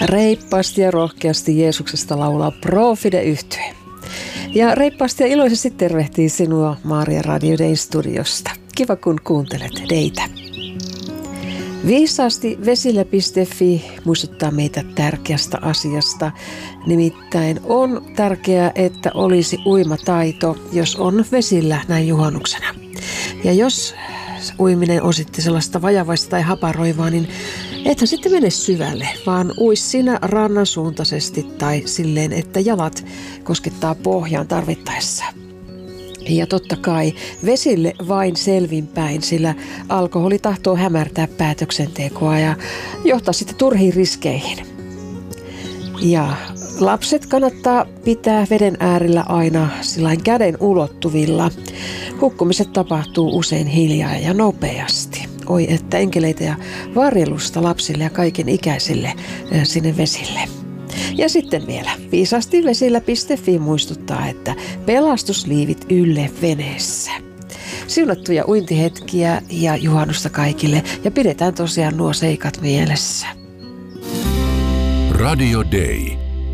Reippaasti ja rohkeasti Jeesuksesta laulaa Profide-yhtye. Ja reippaasti ja iloisesti tervehtii sinua Maaria Radio Day studiosta. Kiva kun kuuntelet Deitä. Viisaasti vesillä.fi muistuttaa meitä tärkeästä asiasta. Nimittäin on tärkeää, että olisi uimataito, jos on vesillä näin juhannuksena. Ja jos uiminen on sitten sellaista vajavaista tai haparoivaa, niin ethän sitten mene syvälle, vaan uis sinä rannan suuntaisesti tai silleen, että jalat koskettaa pohjaan tarvittaessa. Ja totta kai vesille vain selvinpäin, sillä alkoholi tahtoo hämärtää päätöksentekoa ja johtaa sitten turhiin riskeihin. Ja lapset kannattaa pitää veden äärellä aina sillain käden ulottuvilla. Hukkumiset tapahtuu usein hiljaa ja nopeasti. Oi, että enkeleitä ja varjelusta lapsille ja kaiken ikäisille sinne vesille. Ja sitten vielä viisaasti vesillä.fi muistuttaa, että pelastusliivit ylle veneessä. Siunattuja uintihetkiä ja juhannusta kaikille ja pidetään tosiaan nuo seikat mielessä. Radio Day.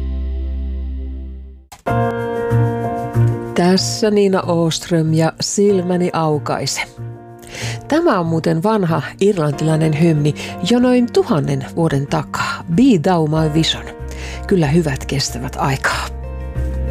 Tässä Niina Åström ja Silmäni aukaise. Tämä on muuten vanha irlantilainen hymni jo noin 1000 vuoden takaa. Be thou my vision. Kyllä hyvät kestävät aikaa.